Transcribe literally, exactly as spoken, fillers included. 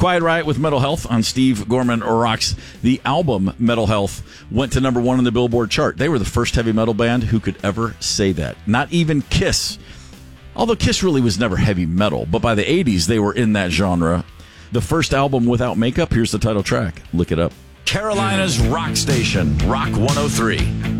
Quiet Riot with Metal Health on Steve Gorman Rocks. The album Metal Health went to number one on the Billboard chart. They were the first heavy metal band who could ever say that. Not even Kiss. Although Kiss really was never heavy metal, but by the eighties they were in that genre. The first album without makeup, here's the title track. Look it up. Carolina's Rock Station, Rock one oh three.